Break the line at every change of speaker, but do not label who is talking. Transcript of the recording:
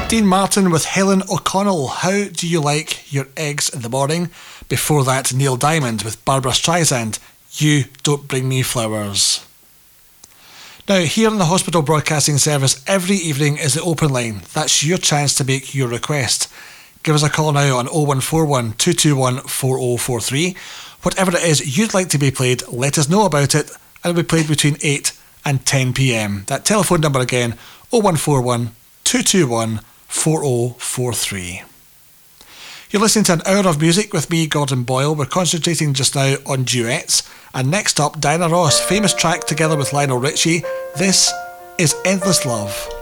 Dean Martin with Helen O'Connell, How Do You Like Your Eggs in the Morning? Before that, Neil Diamond with Barbra Streisand, You Don't Bring Me Flowers. Now, here on the Hospital Broadcasting Service, every evening is the open line. That's your chance to make your request. Give us a call now on 0141 221 4043. Whatever it is you'd like to be played, let us know about it, and it'll be played between 8 and 10 p.m. That telephone number again, 0141 221 4043. You're listening to an hour of music with me, Gordon Boyle. We're concentrating just now on duets. And next up, Diana Ross, famous track together with Lionel Richie. This is Endless Love.